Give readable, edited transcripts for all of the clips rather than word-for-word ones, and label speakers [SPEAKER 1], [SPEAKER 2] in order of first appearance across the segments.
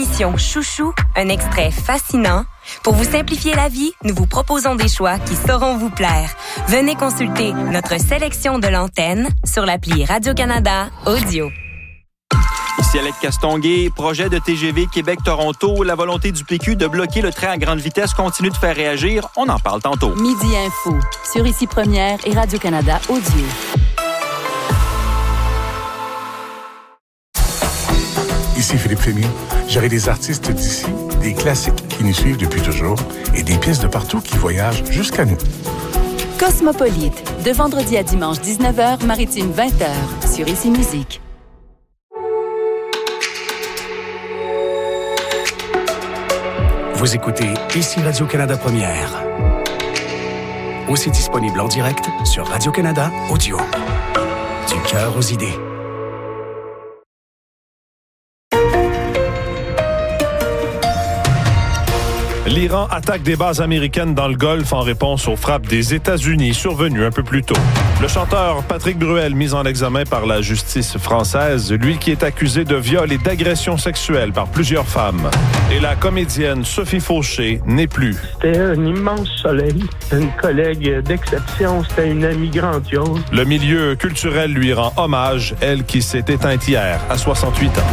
[SPEAKER 1] Mission Chouchou, un extrait fascinant. Pour vous simplifier la vie, nous vous proposons des choix qui sauront vous plaire. Venez consulter notre sélection de l'antenne sur l'appli Radio-Canada Audio.
[SPEAKER 2] Ici Alec Castonguay, projet de TGV Québec-Toronto. La volonté du PQ de bloquer le train à grande vitesse continue de faire réagir. On en parle tantôt.
[SPEAKER 3] Midi Info, sur Ici Première et Radio-Canada Audio.
[SPEAKER 4] Ici Philippe Fémy. J'aurai des artistes d'ici, des classiques qui nous suivent depuis toujours et des pièces de partout qui voyagent jusqu'à nous.
[SPEAKER 3] Cosmopolite, de vendredi à dimanche 19h, maritime 20h, sur Ici Musique.
[SPEAKER 5] Vous écoutez Ici Radio-Canada Première. Aussi disponible en direct sur Radio-Canada Audio. Du cœur aux idées.
[SPEAKER 6] L'Iran attaque des bases américaines dans le Golfe en réponse aux frappes des États-Unis survenues un peu plus tôt. Le chanteur Patrick Bruel, mis en examen par la justice française, lui qui est accusé de viol et d'agression sexuelle par plusieurs femmes. Et la comédienne Sophie Fauché n'est plus.
[SPEAKER 7] C'était un immense soleil, une collègue d'exception, c'était une amie grandiose.
[SPEAKER 6] Le milieu culturel lui rend hommage, elle qui s'est éteinte hier à 68 ans.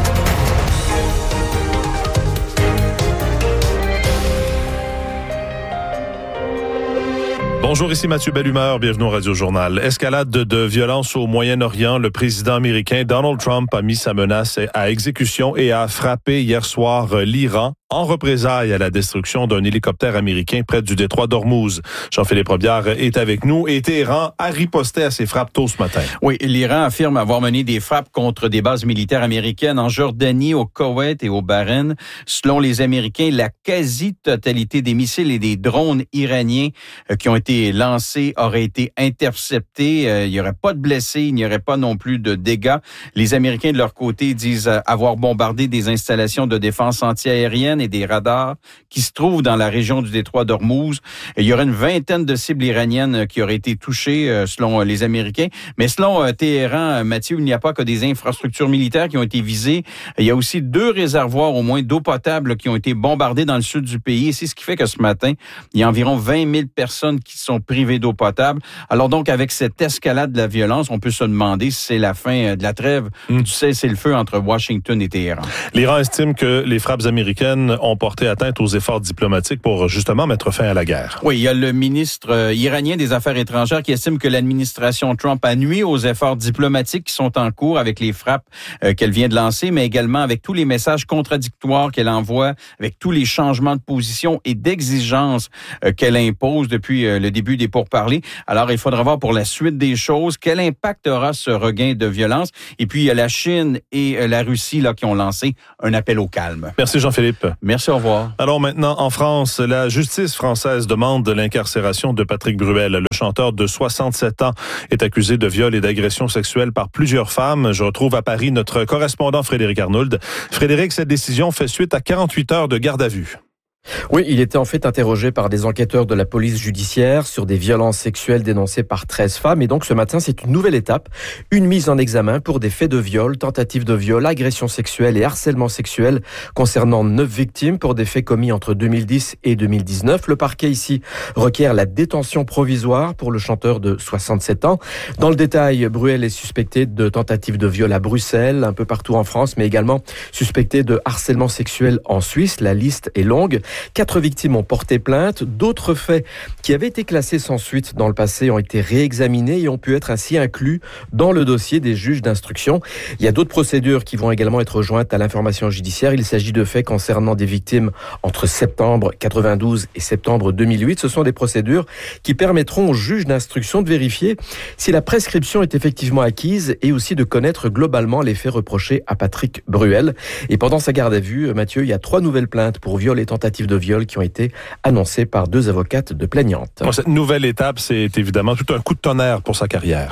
[SPEAKER 6] Bonjour, ici Mathieu Bellumeur, bienvenue au Radio Journal. Escalade de violence au Moyen-Orient, le président américain Donald Trump a mis sa menace à exécution et a frappé hier soir l'Iran en représailles à la destruction d'un hélicoptère américain près du détroit d'Ormuz. Jean-Philippe Robillard est avec nous et Téhéran a riposté à ces frappes tôt ce matin.
[SPEAKER 8] Oui, l'Iran affirme avoir mené des frappes contre des bases militaires américaines en Jordanie, au Koweït et au Bahreïn. Selon les Américains, la quasi-totalité des missiles et des drones iraniens qui ont été lancés auraient été interceptés. Il n'y aurait pas de blessés, il n'y aurait pas non plus de dégâts. Les Américains, de leur côté, disent avoir bombardé des installations de défense antiaérienne et des radars qui se trouvent dans la région du détroit d'Ormuz. Il y aurait une vingtaine de cibles iraniennes qui auraient été touchées selon les Américains. Mais selon Téhéran, Mathieu, il n'y a pas que des infrastructures militaires qui ont été visées. Il y a aussi 2 réservoirs au moins d'eau potable qui ont été bombardés dans le sud du pays. Et c'est ce qui fait que ce matin, il y a environ 20 000 personnes qui sont privées d'eau potable. Alors donc, avec cette escalade de la violence, on peut se demander si c'est la fin de la trêve du cessez-le-feu entre Washington et Téhéran.
[SPEAKER 6] L'Iran estime que les frappes américaines ont porté atteinte aux efforts diplomatiques pour justement mettre fin à la guerre.
[SPEAKER 8] Oui, il y a le ministre iranien des Affaires étrangères qui estime que l'administration Trump a nui aux efforts diplomatiques qui sont en cours avec les frappes qu'elle vient de lancer, mais également avec tous les messages contradictoires qu'elle envoie, avec tous les changements de position et d'exigence qu'elle impose depuis le début des pourparlers. Alors, il faudra voir pour la suite des choses quel impact aura ce regain de violence. Et puis, il y a la Chine et la Russie là qui ont lancé un appel au calme.
[SPEAKER 6] Merci Jean-Philippe.
[SPEAKER 8] Merci, au revoir.
[SPEAKER 6] Alors maintenant, en France, la justice française demande de l'incarcération de Patrick Bruel. Le chanteur de 67 ans est accusé de viol et d'agression sexuelle par plusieurs femmes. Je retrouve à Paris notre correspondant Frédéric Arnould. Frédéric, cette décision fait suite à 48 heures de garde à vue.
[SPEAKER 9] Oui, il était en fait interrogé par des enquêteurs de la police judiciaire sur des violences sexuelles dénoncées par 13 femmes. Et donc ce matin, c'est une nouvelle étape, une mise en examen pour des faits de viol, tentative de viol, agression sexuelle et harcèlement sexuel concernant 9 victimes pour des faits commis entre 2010 et 2019. Le parquet ici requiert la détention provisoire pour le chanteur de 67 ans. Dans le détail, Bruel est suspecté de tentative de viol à Bruxelles, un peu partout en France, mais également suspecté de harcèlement sexuel en Suisse. La liste est longue. 4 victimes ont porté plainte. D'autres faits qui avaient été classés sans suite dans le passé ont été réexaminés et ont pu être ainsi inclus dans le dossier des juges d'instruction. Il y a d'autres procédures qui vont également être jointes à l'information judiciaire. Il s'agit de faits concernant des victimes entre septembre 92 et septembre 2008. Ce sont des procédures qui permettront aux juges d'instruction de vérifier si la prescription est effectivement acquise et aussi de connaître globalement les faits reprochés à Patrick Bruel. Et pendant sa garde à vue, Mathieu, il y a 3 nouvelles plaintes pour viol et tentative de viol qui ont été annoncées par 2 avocates de plaignantes.
[SPEAKER 6] Cette nouvelle étape, c'est évidemment tout un coup de tonnerre pour sa carrière.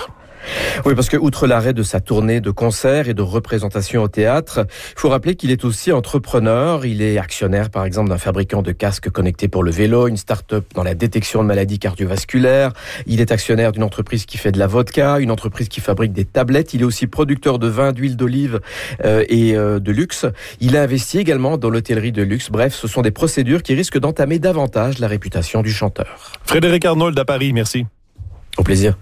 [SPEAKER 9] Oui, parce que outre l'arrêt de sa tournée de concerts et de représentations au théâtre, il faut rappeler qu'il est aussi entrepreneur. Il est actionnaire, par exemple, d'un fabricant de casques connectés pour le vélo, une start-up dans la détection de maladies cardiovasculaires. Il est actionnaire d'une entreprise qui fait de la vodka, une entreprise qui fabrique des tablettes. Il est aussi producteur de vin, d'huile d'olive et de luxe. Il a investi également dans l'hôtellerie de luxe. Bref, ce sont des procédures qui risquent d'entamer davantage la réputation du chanteur.
[SPEAKER 6] Frédéric Arnold à Paris, merci.
[SPEAKER 9] Au plaisir.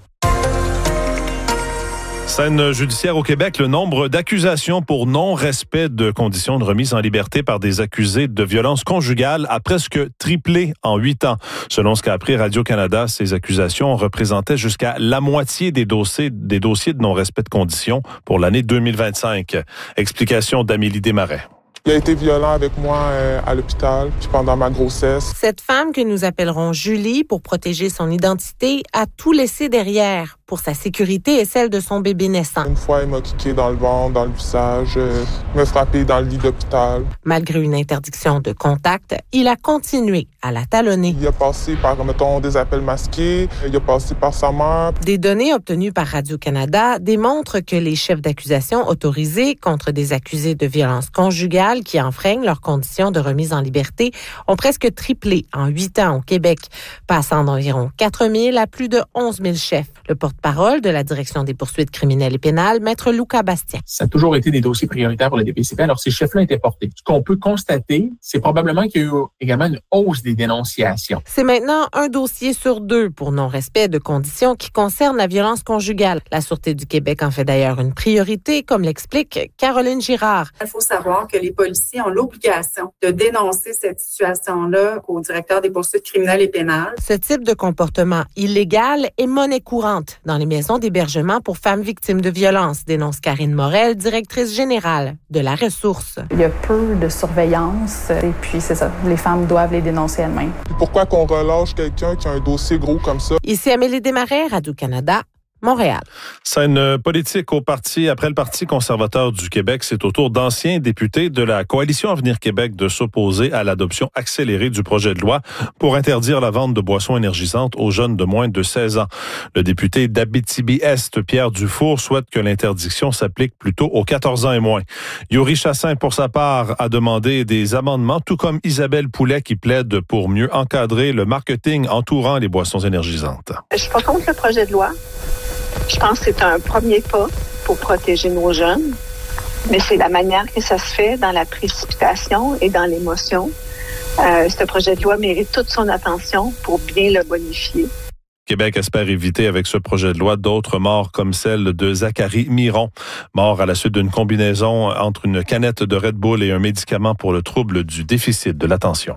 [SPEAKER 6] Scène judiciaire au Québec, le nombre d'accusations pour non-respect de conditions de remise en liberté par des accusés de violence conjugale a presque triplé en 8 ans. Selon ce qu'a appris Radio-Canada, ces accusations représentaient jusqu'à la moitié des dossiers de non-respect de conditions pour l'année 2025. Explication d'Amélie Desmarais.
[SPEAKER 10] Il a été violent avec moi à l'hôpital, puis pendant ma grossesse.
[SPEAKER 11] Cette femme que nous appellerons Julie, pour protéger son identité, a tout laissé derrière pour sa sécurité et celle de son bébé naissant.
[SPEAKER 10] Une fois, il m'a kické dans le ventre, dans le visage, me frappé dans le lit d'hôpital.
[SPEAKER 11] Malgré une interdiction de contact, il a continué à la talonner.
[SPEAKER 10] Il a passé par, des appels masqués, il a passé par sa mère.
[SPEAKER 11] Des données obtenues par Radio-Canada démontrent que les chefs d'accusation autorisés contre des accusés de violences conjugales qui enfreignent leurs conditions de remise en liberté ont presque triplé en 8 ans au Québec, passant d'environ 4 000 à plus de 11 000 chefs. Le porte-parole de la Direction des poursuites criminelles et pénales, Maître Lucas Bastien.
[SPEAKER 12] Ça a toujours été des dossiers prioritaires pour le DPCP. Alors, ces chefs-là étaient portés. Ce qu'on peut constater, c'est probablement qu'il y a eu également une hausse des dénonciations.
[SPEAKER 11] C'est maintenant un dossier sur 2 pour non-respect de conditions qui concernent la violence conjugale. La Sûreté du Québec en fait d'ailleurs une priorité, comme l'explique Caroline Girard.
[SPEAKER 13] Il faut savoir que les policiers ont l'obligation de dénoncer cette situation-là au directeur des poursuites criminelles et pénales.
[SPEAKER 11] Ce type de comportement illégal est monnaie courante dans les maisons d'hébergement pour femmes victimes de violences, dénonce Karine Morel, directrice générale de la ressource.
[SPEAKER 14] Il y a peu de surveillance et puis c'est ça, les femmes doivent les dénoncer elles-mêmes.
[SPEAKER 10] Pourquoi qu'on relâche quelqu'un qui a un dossier gros comme ça?
[SPEAKER 11] Ici Amélie Desmarais, Radio-Canada. Montréal.
[SPEAKER 6] Scène politique après le Parti conservateur du Québec, c'est au tour d'anciens députés de la Coalition Avenir Québec de s'opposer à l'adoption accélérée du projet de loi pour interdire la vente de boissons énergisantes aux jeunes de moins de 16 ans. Le député d'Abitibi-Est, Pierre Dufour, souhaite que l'interdiction s'applique plutôt aux 14 ans et moins. Yuri Chassin, pour sa part, a demandé des amendements, tout comme Isabelle Poulet qui plaide pour mieux encadrer le marketing entourant les boissons énergisantes.
[SPEAKER 15] Je suis pas contre le projet de loi. Je pense que c'est un premier pas pour protéger nos jeunes, mais c'est la manière que ça se fait dans la précipitation et dans l'émotion. Ce projet de loi mérite toute son attention pour bien le bonifier.
[SPEAKER 6] Québec espère éviter avec ce projet de loi d'autres morts comme celle de Zachary Miron, mort à la suite d'une combinaison entre une canette de Red Bull et un médicament pour le trouble du déficit de l'attention.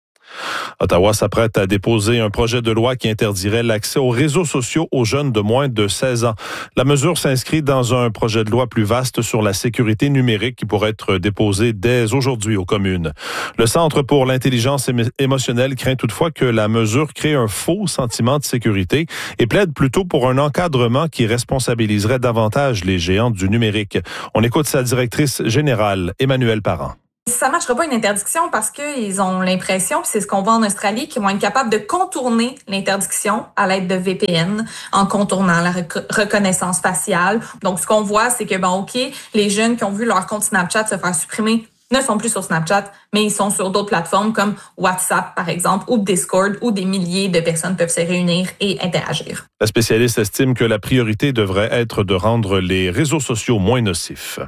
[SPEAKER 6] Ottawa s'apprête à déposer un projet de loi qui interdirait l'accès aux réseaux sociaux aux jeunes de moins de 16 ans. La mesure s'inscrit dans un projet de loi plus vaste sur la sécurité numérique qui pourrait être déposé dès aujourd'hui aux communes. Le Centre pour l'intelligence émotionnelle craint toutefois que la mesure crée un faux sentiment de sécurité et plaide plutôt pour un encadrement qui responsabiliserait davantage les géants du numérique. On écoute sa directrice générale, Emmanuelle Parent.
[SPEAKER 16] Ça ne marchera pas une interdiction parce qu'ils ont l'impression, puis c'est ce qu'on voit en Australie, qu'ils vont être capables de contourner l'interdiction à l'aide de VPN en contournant la reconnaissance faciale. Donc, ce qu'on voit, c'est que, les jeunes qui ont vu leur compte Snapchat se faire supprimer ne sont plus sur Snapchat, mais ils sont sur d'autres plateformes comme WhatsApp, par exemple, ou Discord, où des milliers de personnes peuvent se réunir et interagir.
[SPEAKER 6] La spécialiste estime que la priorité devrait être de rendre les réseaux sociaux moins nocifs.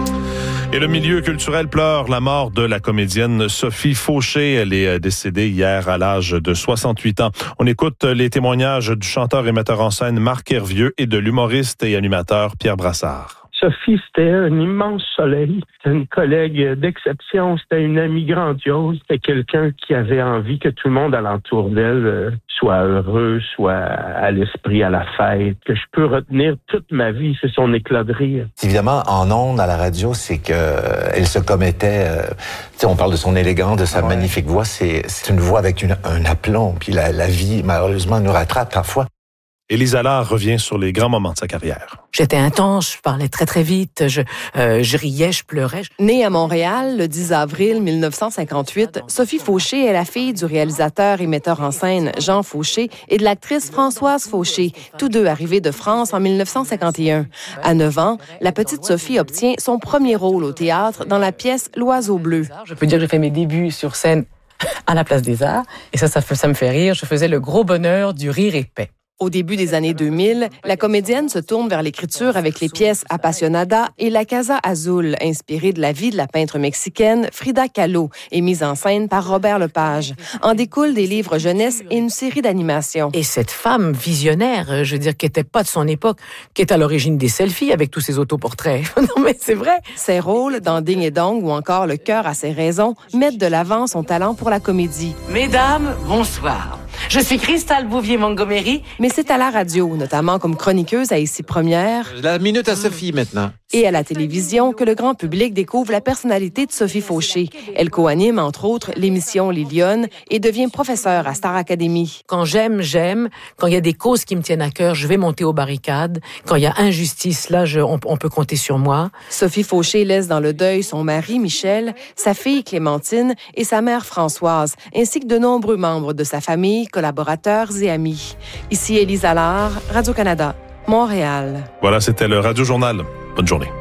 [SPEAKER 6] Et le milieu culturel pleure la mort de la comédienne Sophie Fauché. Elle est décédée hier à l'âge de 68 ans. On écoute les témoignages du chanteur et metteur en scène Marc Hervieux et de l'humoriste et animateur Pierre Brassard.
[SPEAKER 7] Sophie, c'était un immense soleil. C'était une collègue d'exception. C'était une amie grandiose. C'était quelqu'un qui avait envie que tout le monde alentour d'elle soit heureux, soit à l'esprit, à la fête. Que je peux retenir toute ma vie, c'est son éclat de rire.
[SPEAKER 17] Évidemment, en ondes, à la radio, c'est que elle se commettait... on parle de son élégance, de sa magnifique voix. C'est une voix avec un aplomb. Puis la vie, malheureusement, nous rattrape parfois.
[SPEAKER 6] Élise Allard revient sur les grands moments de sa carrière.
[SPEAKER 18] J'étais intense, je parlais très très vite, je riais, je pleurais.
[SPEAKER 19] Née à Montréal le 10 avril 1958, Sophie Fauché est la fille du réalisateur et metteur en scène Jean Fauché et de l'actrice Françoise Fauché, tous deux arrivés de France en 1951. À 9 ans, la petite Sophie obtient son premier rôle au théâtre dans la pièce L'Oiseau bleu.
[SPEAKER 18] Je peux dire que j'ai fait mes débuts sur scène à la Place des Arts et ça me fait rire. Je faisais le gros bonheur du rire épais.
[SPEAKER 19] Au début des années 2000, la comédienne se tourne vers l'écriture avec les pièces Apasionada et La Casa Azul, inspirée de la vie de la peintre mexicaine Frida Kahlo et mise en scène par Robert Lepage. En découlent des livres jeunesse et une série d'animations.
[SPEAKER 18] Et cette femme visionnaire, je veux dire, qui n'était pas de son époque, qui est à l'origine des selfies avec tous ces autoportraits. Non, mais c'est vrai.
[SPEAKER 19] Ses rôles dans Ding et Dong ou encore Le cœur a ses raisons mettent de l'avant son talent pour la comédie.
[SPEAKER 18] Mesdames, bonsoir. Je suis Cristal Bouvier-Montgomery.
[SPEAKER 19] Mais c'est à la radio, notamment comme chroniqueuse à Ici Première.
[SPEAKER 20] La minute à Sophie, maintenant.
[SPEAKER 19] Et à la télévision que le grand public découvre la personnalité de Sophie Fauché. Elle co-anime, entre autres, l'émission Les Lyonnes et devient professeure à Star Academy.
[SPEAKER 18] Quand j'aime. Quand il y a des causes qui me tiennent à cœur, je vais monter aux barricades. Quand il y a injustice, là, on peut compter sur moi.
[SPEAKER 19] Sophie Fauché laisse dans le deuil son mari, Michel, sa fille, Clémentine, et sa mère, Françoise, ainsi que de nombreux membres de sa famille, collaborateurs et amis. Ici Élise Allard, Radio-Canada, Montréal.
[SPEAKER 6] Voilà, c'était le Radio Journal. Bonne journée.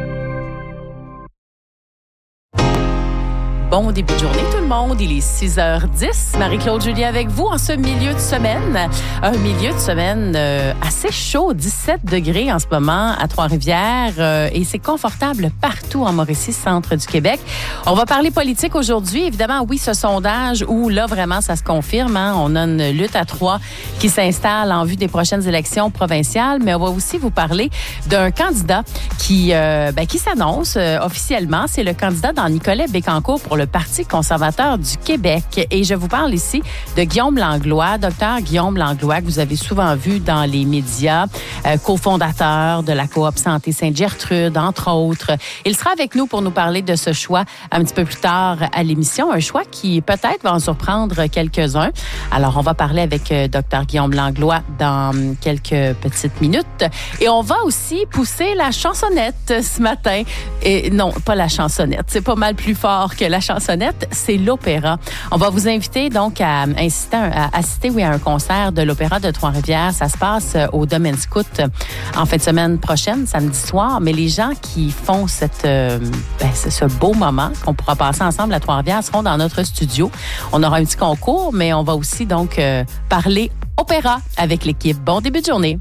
[SPEAKER 21] Bon début de journée tout le monde, il est 6h10. Marie-Claude Julien avec vous en ce milieu de semaine. Un milieu de semaine assez chaud, 17 degrés en ce moment à Trois-Rivières et c'est confortable partout en Mauricie, centre du Québec. On va parler politique aujourd'hui. Évidemment, oui, ce sondage où là vraiment ça se confirme. Hein, on a une lutte à trois qui s'installe en vue des prochaines élections provinciales, mais on va aussi vous parler d'un candidat qui s'annonce officiellement. C'est le candidat dans Nicolet Bécancour pour le Parti conservateur du Québec. Et je vous parle ici de Guillaume Langlois, docteur Guillaume Langlois, que vous avez souvent vu dans les médias, cofondateur de la Coop Santé Sainte-Gertrude, entre autres. Il sera avec nous pour nous parler de ce choix un petit peu plus tard à l'émission, un choix qui peut-être va en surprendre quelques-uns. Alors, on va parler avec docteur Guillaume Langlois dans quelques petites minutes. Et on va aussi pousser la chansonnette ce matin. Et non, pas la chansonnette. C'est pas mal plus fort que la chansonnette, c'est l'opéra. On va vous inviter donc à assister à un concert de l'Opéra de Trois-Rivières. Ça se passe au Domaine Scout en fin de semaine prochaine, samedi soir. Mais les gens qui font ce beau moment qu'on pourra passer ensemble à Trois-Rivières seront dans notre studio. On aura un petit concours, mais on va aussi donc parler opéra avec l'équipe. Bon début de journée.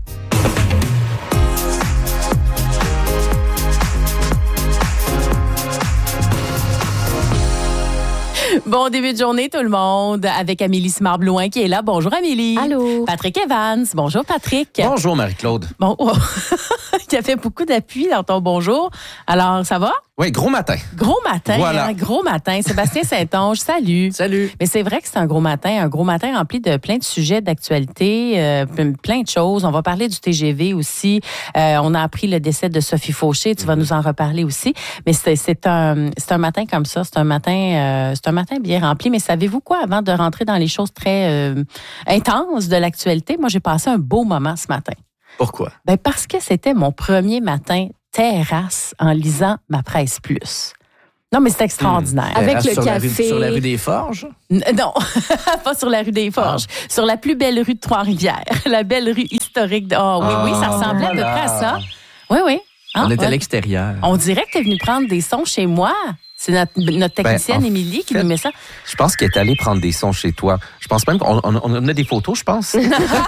[SPEAKER 21] Bon début de journée tout le monde avec Amélie Simard-Blouin qui est là. Bonjour Amélie.
[SPEAKER 22] Allô.
[SPEAKER 21] Patrick Evans. Bonjour Patrick.
[SPEAKER 20] Bonjour Marie-Claude.
[SPEAKER 21] Bon, il a fait beaucoup d'appui dans ton bonjour. Alors, ça va?
[SPEAKER 20] Oui, gros matin.
[SPEAKER 21] Gros matin,
[SPEAKER 20] voilà.
[SPEAKER 21] Hein? Gros matin. Sébastien Saint-Onge, salut.
[SPEAKER 20] Salut.
[SPEAKER 21] Mais c'est vrai que c'est un gros matin rempli de plein de sujets d'actualité, plein de choses. On va parler du TGV aussi. On a appris le décès de Sophie Fauché. Tu vas nous en reparler aussi. Mais c'est un matin comme ça. C'est un matin bien rempli. Mais savez-vous quoi? Avant de rentrer dans les choses très intenses de l'actualité, moi, j'ai passé un beau moment ce matin.
[SPEAKER 20] Pourquoi?
[SPEAKER 21] Ben parce que c'était mon premier matin terrasse en lisant ma Presse Plus. Non, mais c'est extraordinaire.
[SPEAKER 22] Avec le café.
[SPEAKER 20] Sur la rue des Forges?
[SPEAKER 21] Non, pas sur la rue des Forges. Sur la plus belle rue de Trois-Rivières. La belle rue historique. Oui, ça ressemblait à peu près à ça. Oui.
[SPEAKER 20] On est à l'extérieur.
[SPEAKER 21] On dirait que tu es venu prendre des sons chez moi. C'est notre technicienne Émilie qui nous met ça.
[SPEAKER 20] Je pense qu'elle est allée prendre des sons chez toi. Je pense même qu'on a des photos, je pense.
[SPEAKER 21] ça,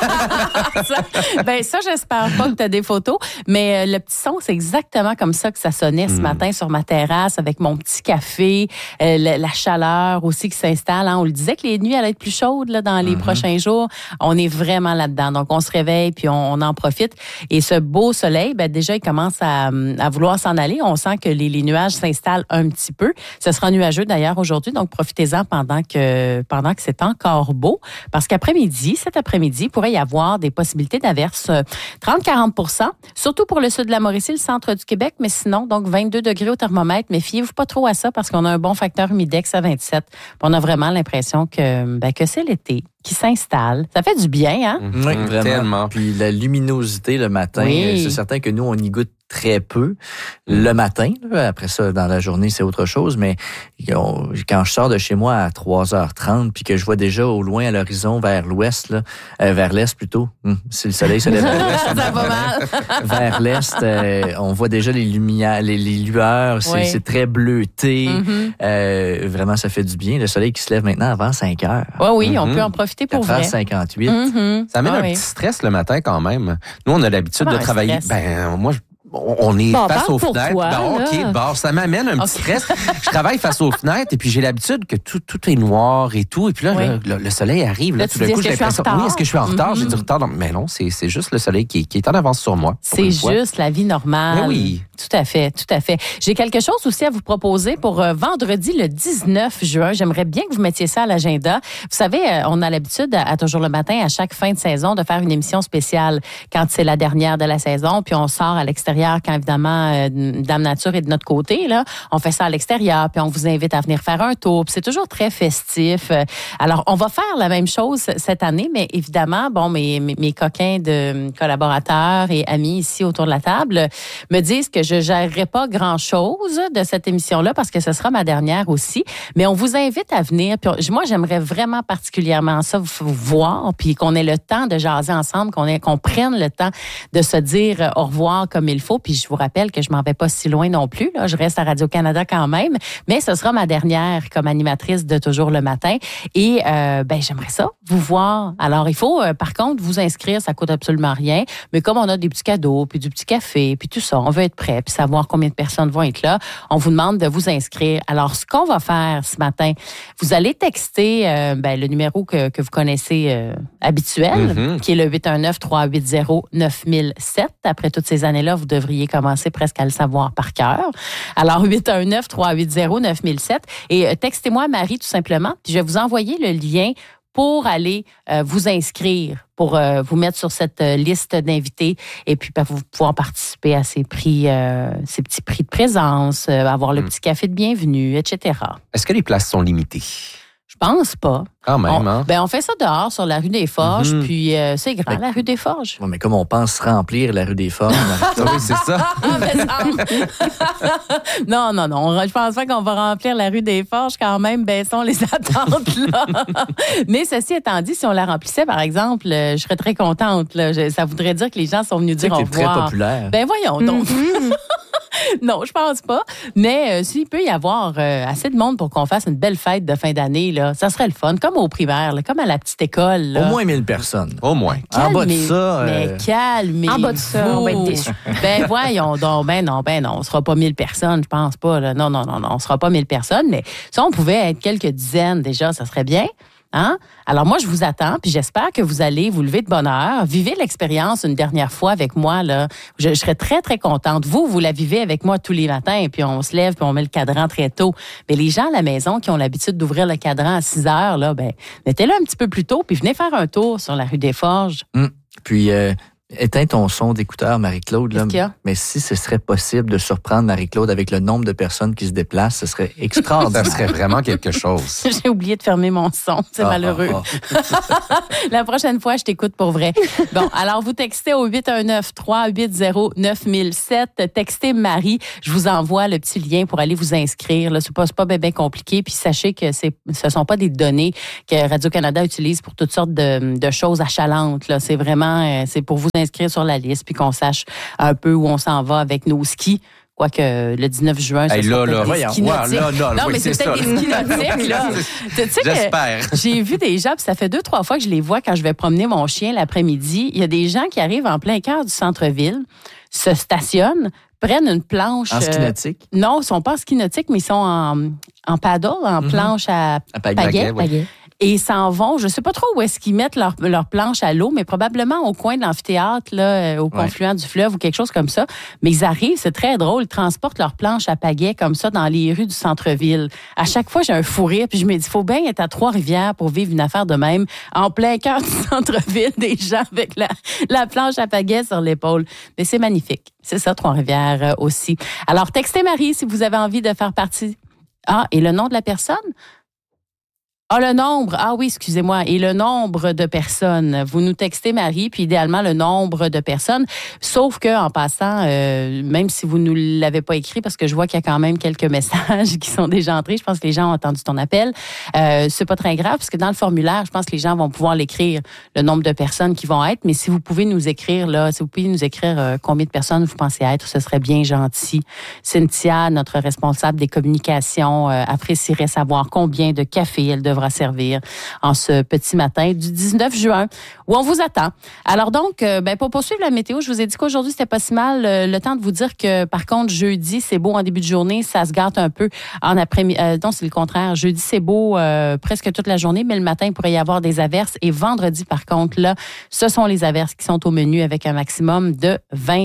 [SPEAKER 21] j'espère pas que tu as des photos. Mais le petit son, c'est exactement comme ça que ça sonnait ce matin sur ma terrasse avec mon petit café, la chaleur aussi qui s'installe. Hein. On le disait que les nuits allaient être plus chaudes là, dans les prochains jours. On est vraiment là-dedans. Donc, on se réveille puis on en profite. Et ce beau soleil, déjà, il commence à vouloir s'en aller. On sent que les nuages s'installent un petit peu. peu. Ce sera nuageux d'ailleurs aujourd'hui, donc profitez-en pendant que c'est encore beau. Parce cet après-midi, il pourrait y avoir des possibilités d'averses 30-40%, surtout pour le sud de la Mauricie, le centre du Québec, mais sinon, donc 22 degrés au thermomètre. Mais fiez-vous pas trop à ça parce qu'on a un bon facteur humidex à 27. On a vraiment l'impression que c'est l'été qui s'installe. Ça fait du bien, hein?
[SPEAKER 1] Oui, vraiment. Tellement. Puis la luminosité le matin, c'est certain que nous, on y goûte très peu le matin. Après ça, dans la journée, c'est autre chose. Mais quand je sors de chez moi à 3h30 puis que je vois déjà au loin à l'horizon vers l'ouest, vers l'est plutôt, si le soleil se lève vers l'ouest,
[SPEAKER 21] ça va mal.
[SPEAKER 1] Vers l'est, on voit déjà les lumières, les lueurs. C'est très bleuté. Vraiment, ça fait du bien. Le soleil qui se lève maintenant avant 5 heures.
[SPEAKER 21] Oui, on peut en profiter pour vrai.
[SPEAKER 1] 4h58.
[SPEAKER 20] Ça amène un petit stress le matin quand même. Nous, on a l'habitude de travailler. Moi, on est face aux fenêtres. Ça m'amène un petit stress. Je travaille face aux fenêtres et puis j'ai l'habitude que tout est noir et tout. Et puis là, le soleil arrive. Là, tout d'un coup, j'ai l'impression, est-ce que je suis en retard? J'ai du retard. Mais non, c'est juste le soleil qui est en avance sur moi.
[SPEAKER 21] C'est juste la vie normale.
[SPEAKER 20] Mais oui.
[SPEAKER 21] Tout à fait. J'ai quelque chose aussi à vous proposer pour vendredi, le 19 juin. J'aimerais bien que vous mettiez ça à l'agenda. Vous savez, on a l'habitude à Toujours le matin, à chaque fin de saison, de faire une émission spéciale quand c'est la dernière de la saison. Puis on sort à l'extérieur quand, évidemment, Dame Nature est de notre côté. Là, on fait ça à l'extérieur. Puis on vous invite à venir faire un tour. Puis c'est toujours très festif. Alors, on va faire la même chose cette année. Mais évidemment, mes coquins de collaborateurs et amis ici autour de la table me disent que je gérerai pas grand-chose de cette émission-là parce que ce sera ma dernière aussi. Mais on vous invite à venir. Puis moi, j'aimerais vraiment particulièrement ça, vous voir, puis qu'on ait le temps de jaser ensemble, qu'on prenne le temps de se dire au revoir comme il faut. Puis je vous rappelle que je m'en vais pas si loin non plus. Là. Je reste à Radio-Canada quand même. Mais ce sera ma dernière comme animatrice de Toujours le matin. Et j'aimerais ça, vous voir. Alors, il faut, par contre, vous inscrire. Ça coûte absolument rien. Mais comme on a des petits cadeaux, puis du petit café, puis tout ça, on veut être prêt, puis savoir combien de personnes vont être là, on vous demande de vous inscrire. Alors, ce qu'on va faire ce matin, vous allez texter le numéro que vous connaissez habituel, qui est le 819-380-9007. Après toutes ces années-là, vous devriez commencer presque à le savoir par cœur. Alors, 819-380-9007. Et textez-moi Marie, tout simplement, puis je vais vous envoyer le lien pour aller vous inscrire, pour vous mettre sur cette liste d'invités et puis vous pouvoir participer à ces prix, ces petits prix de présence, avoir le petit café de bienvenue, etc.
[SPEAKER 20] Est-ce que les places sont limitées?
[SPEAKER 21] Je pense pas.
[SPEAKER 20] Quand même,
[SPEAKER 21] on fait ça dehors sur la rue des Forges, puis c'est grand, la rue des Forges.
[SPEAKER 1] Oui, mais comme on pense remplir la rue des Forges.
[SPEAKER 20] Oui, c'est ça.
[SPEAKER 21] Non. Je pense pas qu'on va remplir la rue des Forges quand même. Baissons les attentes, là. Mais ceci étant dit, si on la remplissait, par exemple, je serais très contente. Là. Ça voudrait dire que les gens sont venus dire au revoir.
[SPEAKER 1] C'est très populaire.
[SPEAKER 21] Voyons donc. Non, je pense pas. Mais s'il peut y avoir assez de monde pour qu'on fasse une belle fête de fin d'année, là, ça serait le fun. Comme au primaire, là, comme à la petite école. Là.
[SPEAKER 1] Au moins 1000 personnes.
[SPEAKER 20] Au moins.
[SPEAKER 1] En bas de ça.
[SPEAKER 21] Mais calmez-vous.
[SPEAKER 18] En bas de ça, on va être déçus.
[SPEAKER 21] Voyons donc. Non. On sera pas 1000 personnes, je pense pas. Là. Non. On sera pas 1000 personnes. Mais si on pouvait être quelques dizaines déjà, ça serait bien. Hein? Alors moi, je vous attends, puis j'espère que vous allez vous lever de bonne heure. Vivez l'expérience une dernière fois avec moi. Là. Je serais très, très contente. Vous la vivez avec moi tous les matins, puis on se lève, puis on met le cadran très tôt. Mais les gens à la maison qui ont l'habitude d'ouvrir le cadran à 6 heures, là, mettez-le un petit peu plus tôt, puis venez faire un tour sur la rue des Forges.
[SPEAKER 1] Puis... éteins ton son d'écouteur, Marie-Claude. Là,
[SPEAKER 21] qu'est-ce qu'il y a?
[SPEAKER 1] Mais si ce serait possible de surprendre Marie-Claude avec le nombre de personnes qui se déplacent, ce serait extraordinaire.
[SPEAKER 20] Ça serait vraiment quelque chose.
[SPEAKER 21] J'ai oublié de fermer mon son. C'est malheureux. La prochaine fois, je t'écoute pour vrai. Bon, alors vous textez au 819-380-9007. Textez Marie. Je vous envoie le petit lien pour aller vous inscrire. Là, c'est pas bien compliqué. Puis sachez que ce sont pas des données que Radio-Canada utilise pour toutes sortes de choses achalantes. Là. C'est vraiment, c'est pour vous inscrire sur la liste puis qu'on sache un peu où on s'en va avec nos skis. Quoique le 19 juin, c'est des skis nautiques. Non, mais c'est peut-être des skis nautiques. Là. Tu sais
[SPEAKER 20] J'espère.
[SPEAKER 21] Que j'ai vu des gens, puis ça fait 2-3 fois que je les vois quand je vais promener mon chien l'après-midi. Il y a des gens qui arrivent en plein cœur du centre-ville, se stationnent, prennent une planche...
[SPEAKER 1] En ski nautique?
[SPEAKER 21] Non, ils ne sont pas en ski nautique, mais ils sont en paddle, en planche à pagaie.
[SPEAKER 20] Oui.
[SPEAKER 21] et s'en vont. Je sais pas trop où est-ce qu'ils mettent leur planche à l'eau, mais probablement au coin de l'amphithéâtre, là, au confluent du fleuve ou quelque chose comme ça. Mais ils arrivent, c'est très drôle, ils transportent leur planche à pagaie comme ça dans les rues du centre-ville. À chaque fois, j'ai un fou rire, puis je me dis, faut bien être à Trois-Rivières pour vivre une affaire de même, en plein cœur du centre-ville, des gens avec la planche à pagaie sur l'épaule. Mais c'est magnifique. C'est ça, Trois-Rivières aussi. Alors, textez Marie si vous avez envie de faire partie. Ah, et le nom de la personne? Ah, le nombre. Ah oui, excusez-moi. Et le nombre de personnes. Vous nous textez, Marie, puis idéalement, le nombre de personnes. Sauf que, en passant, même si vous ne l'avez pas écrit, parce que je vois qu'il y a quand même quelques messages qui sont déjà entrés, je pense que les gens ont entendu ton appel. C'est pas très grave, parce que dans le formulaire, je pense que les gens vont pouvoir l'écrire, le nombre de personnes qui vont être. Mais si vous pouvez nous écrire, là, si vous pouvez nous écrire combien de personnes vous pensez être, ce serait bien gentil. Cynthia, notre responsable des communications, apprécierait savoir combien de café elle devra servir en ce petit matin du 19 juin où on vous attend. Alors donc, pour poursuivre la météo, je vous ai dit qu'aujourd'hui, c'était pas si mal. Le temps de vous dire que, par contre, jeudi, c'est beau en début de journée, ça se gâte un peu en après-midi. Non, c'est le contraire. Jeudi, c'est beau presque toute la journée, mais le matin, il pourrait y avoir des averses. Et vendredi, par contre, là, ce sont les averses qui sont au menu avec un maximum de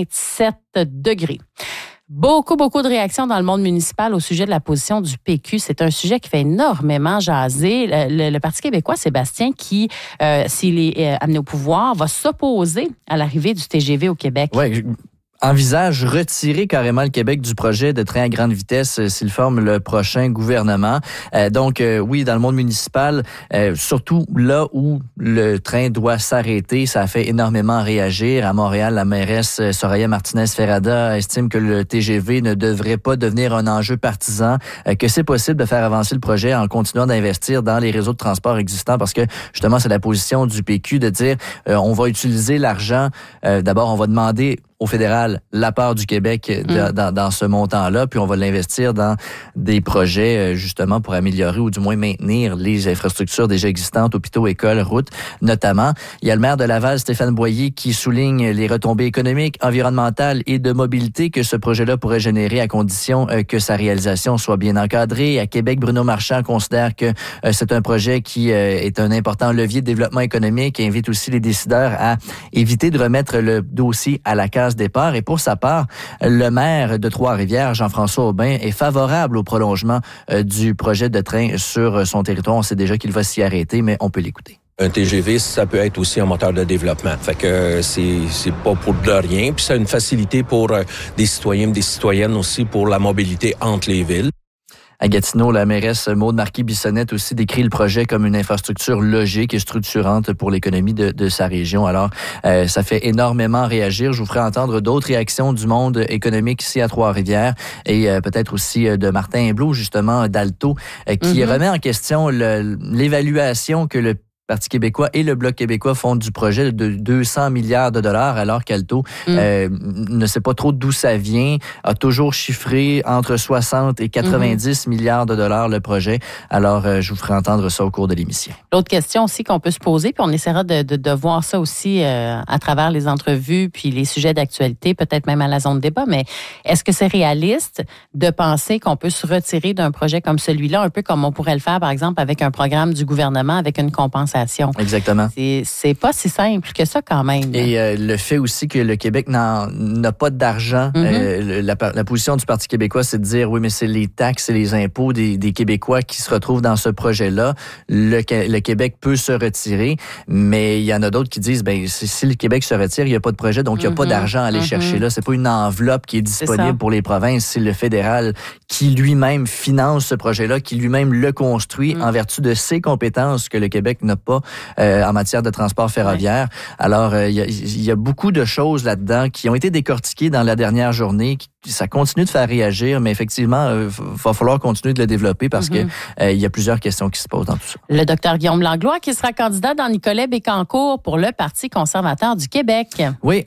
[SPEAKER 21] 27 degrés. Beaucoup de réactions dans le monde municipal au sujet de la position du PQ. C'est un sujet qui fait énormément jaser. Le Parti québécois, Sébastien, qui, s'il est amené au pouvoir, va s'opposer à l'arrivée du TGV au Québec.
[SPEAKER 1] Oui, envisage retirer carrément le Québec du projet de train à grande vitesse s'il forme le prochain gouvernement. Donc, oui, dans le monde municipal, surtout là où le train doit s'arrêter, ça a fait énormément réagir. À Montréal, la mairesse Soraya Martinez-Ferrada estime que le TGV ne devrait pas devenir un enjeu partisan, que c'est possible de faire avancer le projet en continuant d'investir dans les réseaux de transport existants parce que, justement, c'est la position du PQ de dire on va utiliser l'argent. D'abord, on va demander au fédéral la part du Québec dans ce montant-là, puis on va l'investir dans des projets justement pour améliorer ou du moins maintenir les infrastructures déjà existantes, hôpitaux, écoles, routes notamment. Il y a le maire de Laval, Stéphane Boyer, qui souligne les retombées économiques, environnementales et de mobilité que ce projet-là pourrait générer à condition que sa réalisation soit bien encadrée. À Québec, Bruno Marchand considère que c'est un projet qui est un important levier de développement économique et invite aussi les décideurs à éviter de remettre le dossier à la case départ. Et pour sa part, le maire de Trois-Rivières, Jean-François Aubin, est favorable au prolongement du projet de train sur son territoire. On sait déjà qu'il va s'y arrêter, mais on peut l'écouter.
[SPEAKER 2] Un TGV, ça peut être aussi un moteur de développement. Fait que c'est pas pour de rien. Puis c'est une facilité pour des citoyens et des citoyennes aussi pour la mobilité entre les villes.
[SPEAKER 1] À Gatineau, la mairesse Maude Marquis-Bissonnette aussi décrit le projet comme une infrastructure logique et structurante pour l'économie de sa région. Alors, ça fait énormément réagir. Je vous ferai entendre d'autres réactions du monde économique ici à Trois-Rivières et peut-être aussi de Martin Himblot, justement, d'Alto, qui remet en question l'évaluation que le Parti québécois et le Bloc québécois font du projet de 200 milliards de dollars, alors qu'Alto ne sait pas trop d'où ça vient, a toujours chiffré entre 60 et 90 milliards de dollars le projet. Alors, je vous ferai entendre ça au cours de l'émission.
[SPEAKER 21] L'autre question aussi qu'on peut se poser, puis on essaiera de voir ça aussi à travers les entrevues puis les sujets d'actualité, peut-être même à la zone de débat, mais est-ce que c'est réaliste de penser qu'on peut se retirer d'un projet comme celui-là, un peu comme on pourrait le faire, par exemple, avec un programme du gouvernement, avec une compensation?
[SPEAKER 1] Exactement.
[SPEAKER 21] C'est pas si simple que ça quand même.
[SPEAKER 1] Et le fait aussi que le Québec n'a pas d'argent, la position du Parti québécois, c'est de dire, oui, mais c'est les taxes et les impôts des Québécois qui se retrouvent dans ce projet-là. Le Québec peut se retirer, mais il y en a d'autres qui disent, si le Québec se retire, il n'y a pas de projet, donc il n'y a pas d'argent à aller chercher là. C'est pas une enveloppe qui est disponible pour les provinces, c'est le fédéral qui lui-même finance ce projet-là, qui lui-même le construit en vertu de ses compétences que le Québec n'a pas en matière de transport ferroviaire. Alors, il y a beaucoup de choses là-dedans qui ont été décortiquées dans la dernière journée. Ça continue de faire réagir, mais effectivement, va falloir continuer de le développer parce que il y a plusieurs questions qui se posent dans tout ça.
[SPEAKER 21] Le docteur Guillaume Langlois qui sera candidat dans Nicolet-Bécancour pour le Parti conservateur du Québec.
[SPEAKER 1] Oui,